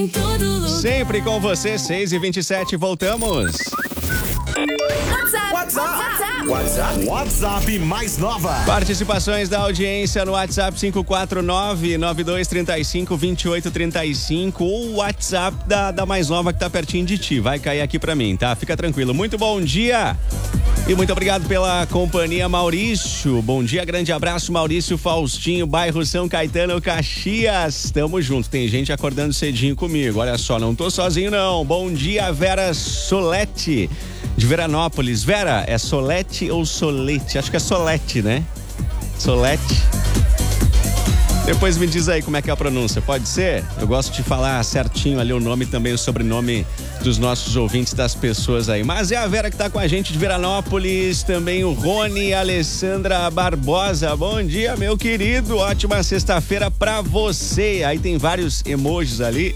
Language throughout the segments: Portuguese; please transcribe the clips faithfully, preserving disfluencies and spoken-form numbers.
em todo lugar. Sempre com você, seis e vinte e sete, voltamos. WhatsApp, WhatsApp, WhatsApp, WhatsApp mais nova. Participações da audiência no WhatsApp cinco quatro nove, nove dois três cinco, dois oito três cinco ou o WhatsApp da, da mais nova que tá pertinho de ti. Vai cair aqui pra mim, tá? Fica tranquilo. Muito bom dia. E muito obrigado pela companhia, Maurício. Bom dia, grande abraço, Maurício Faustinho, bairro São Caetano, Caxias. Tamo junto, tem gente acordando cedinho comigo. Olha só, não tô sozinho não. Bom dia, Vera Solete, de Veranópolis. Vera, é Solete ou Solete? Acho que é Solete, né? Solete. Depois me diz aí como é que é a pronúncia, pode ser? Eu gosto de falar certinho ali o nome e também o sobrenome dos nossos ouvintes, das pessoas aí. Mas é a Vera que tá com a gente de Veranópolis, também o Rony, Alessandra Barbosa. Bom dia, meu querido, ótima sexta-feira pra você. Aí tem vários emojis ali.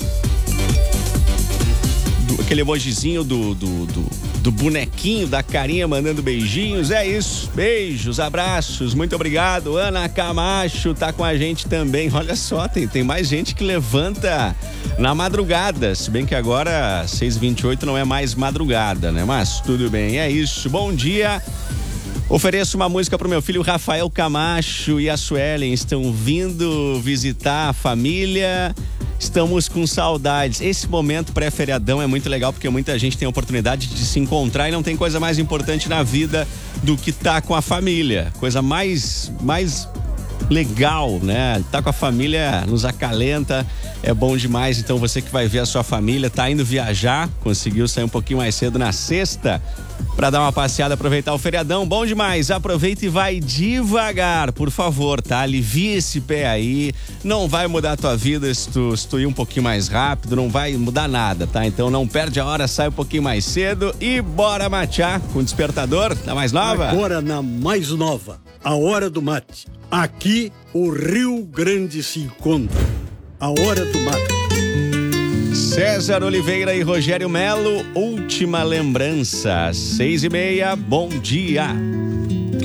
Do, aquele emojizinho do... do, do... do bonequinho, da carinha mandando beijinhos, é isso, beijos, abraços, muito obrigado. Ana Camacho tá com a gente também, olha só, tem, tem mais gente que levanta na madrugada, se bem que agora seis e vinte e oito não é mais madrugada, né, mas tudo bem, é isso, bom dia. Ofereço uma música pro meu filho Rafael Camacho e a Suelen, estão vindo visitar a família. Estamos com saudades. Esse momento pré-feriadão é muito legal porque muita gente tem a oportunidade de se encontrar e não tem coisa mais importante na vida do que estar com a família. Coisa mais, mais legal, né? Tá com a família nos acalenta, é bom demais. Então você que vai ver a sua família, tá indo viajar, conseguiu sair um pouquinho mais cedo na sexta para dar uma passeada, aproveitar o feriadão, bom demais. Aproveita e vai devagar, por favor, tá? Alivia esse pé aí, não vai mudar a tua vida se tu, se tu ir um pouquinho mais rápido, não vai mudar nada, tá? Então não perde a hora, sai um pouquinho mais cedo e bora matear com o despertador da mais nova. Agora na mais nova, a hora do mate. Aqui o Rio Grande se encontra. A hora do mate. César Oliveira e Rogério Melo, última lembrança, seis e meia, bom dia.